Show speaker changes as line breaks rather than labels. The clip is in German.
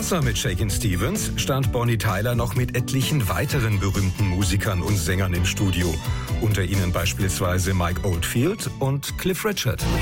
Außer mit Shakin' Stevens stand Bonnie Tyler noch mit etlichen weiteren berühmten Musikern und Sängern im Studio. Unter ihnen beispielsweise Mike Oldfield und Cliff Richard.